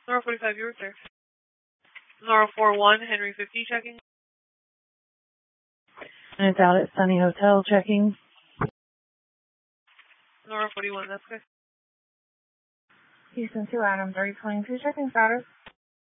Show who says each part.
Speaker 1: Nora 45, you were clear. Nora 41, Henry 50, checking.
Speaker 2: And it's out at Sunny Hotel, checking.
Speaker 1: Nora 41, that's good.
Speaker 3: Houston 2 Adams, are you calling 2 checking status?